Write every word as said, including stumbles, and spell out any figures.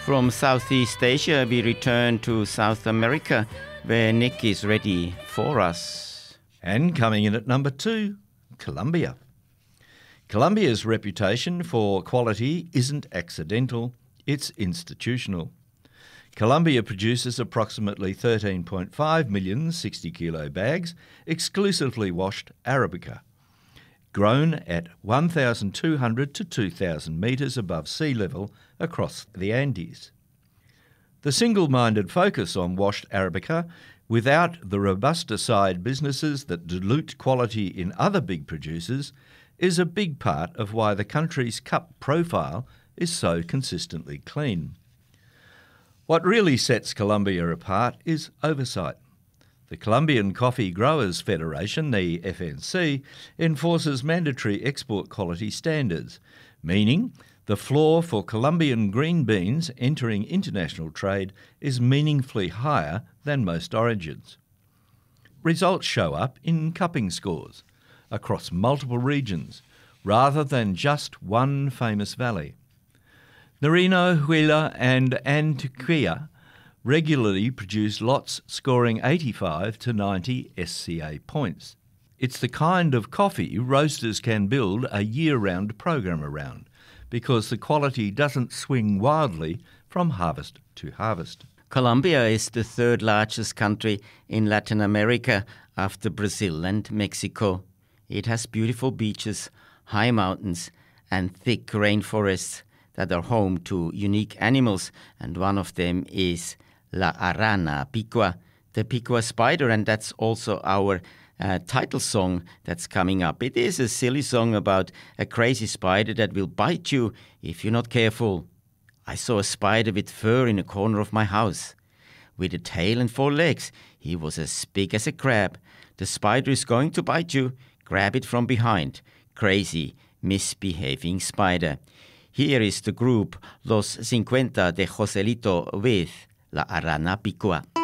From Southeast Asia, we return to South America, where Nick is ready for us. And coming in at number two, Colombia. Colombia's reputation for quality isn't accidental, it's institutional. Colombia produces approximately thirteen point five million sixty kilo bags, exclusively washed Arabica, grown at one thousand two hundred to two thousand metres above sea level across the Andes. The single-minded focus on washed Arabica, without the Robusta side businesses that dilute quality in other big producers, is a big part of why the country's cup profile is so consistently clean. What really sets Colombia apart is oversight. The Colombian Coffee Growers Federation, the F N C, enforces mandatory export quality standards, meaning the floor for Colombian green beans entering international trade is meaningfully higher than most origins. Results show up in cupping scores across multiple regions, rather than just one famous valley. Nariño, Huila and Antioquia regularly produce lots scoring eighty-five to ninety S C A points. It's the kind of coffee roasters can build a year-round program around, because the quality doesn't swing wildly from harvest to harvest. Colombia is the third largest country in Latin America after Brazil and Mexico. It has beautiful beaches, high mountains and thick rainforests that are home to unique animals, and one of them is La Arana Picua, the Picua spider, and that's also our uh, title song that's coming up. It is a silly song about a crazy spider that will bite you if you're not careful. I saw a spider with fur in a corner of my house. With a tail and four legs, he was as big as a crab. The spider is going to bite you. Grab it from behind. Crazy, misbehaving spider. Here is the group Los Cincuenta de Joselito with La Arana Picua.